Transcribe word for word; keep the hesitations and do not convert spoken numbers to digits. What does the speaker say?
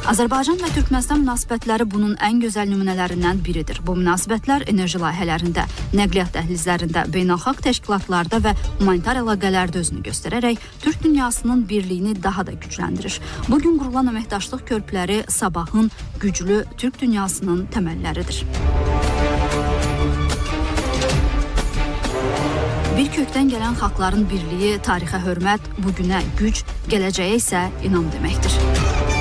Azərbaycan və Türkmənistan münasibətləri bunun ən gözəl nümunələrindən biridir. Bu münasibətlər enerji layihələrində, nəqliyyat dəhlizlərində, beynəlxalq təşkilatlarda və humanitar əlaqələrdə özünü göstərərək Türk dünyasının birliyini daha da gücləndirir. Bugün qurulan əməkdaşlıq körpüləri sabahın güclü Türk dünyasının təməlləridir. Bir kökdən gələn xalqların birliyi, tarixə hörmət, bugünə güc, gələcəyə isə inam deməkdir.